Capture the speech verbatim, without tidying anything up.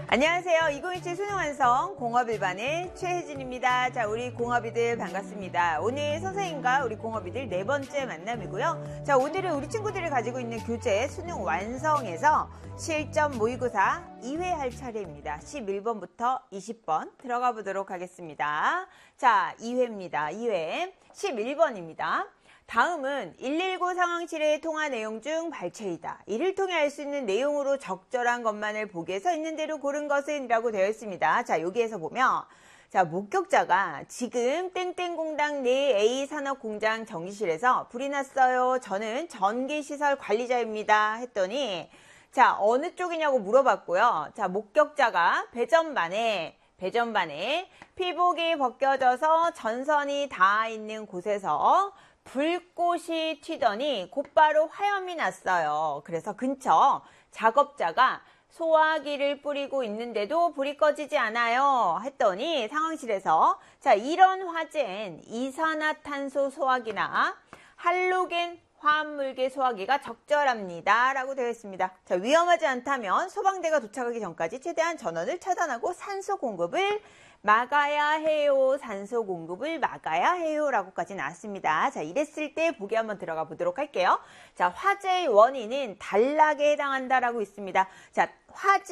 안녕하세요. 이공일칠 수능완성 공업 일 반의 최혜진입니다. 자, 우리 공업이들 반갑습니다. 오늘 선생님과 우리 공업이들 네 번째 만남이고요. 자, 오늘은 우리 친구들이 가지고 있는 교재 수능 완성에서 실전 모의고사 이 회 할 차례입니다. 십일 번부터 이십 번 들어가 보도록 하겠습니다. 자, 이 회입니다. 이 회 십일 번입니다. 다음은 일일구 상황실의 통화 내용 중 발췌이다. 이를 통해 알 수 있는 내용으로 적절한 것만을 보기에서 있는 대로 고른 것은 이라고 되어 있습니다. 자, 여기에서 보면 자, 목격자가 지금 땡땡공당 내 A 산업공장 전기실에서 불이 났어요. 저는 전기시설 관리자입니다. 했더니 자, 어느 쪽이냐고 물어봤고요. 자, 목격자가 배전반에 배전반에 피복이 벗겨져서 전선이 닿아 있는 곳에서 불꽃이 튀더니 곧바로 화염이 났어요. 그래서 근처 작업자가 소화기를 뿌리고 있는데도 불이 꺼지지 않아요. 했더니 상황실에서 자, 이런 화재엔 이산화탄소 소화기나 할로겐 화합물계 소화기가 적절합니다. 라고 되어 있습니다. 자, 위험하지 않다면 소방대가 도착하기 전까지 최대한 전원을 차단하고 산소 공급을 막아야 해요. 산소 공급을 막아야 해요. 라고까지 나왔습니다. 자, 이랬을 때 보기 한번 들어가 보도록 할게요. 자, 화재의 원인은 단락에 해당한다 라고 있습니다. 자, 화재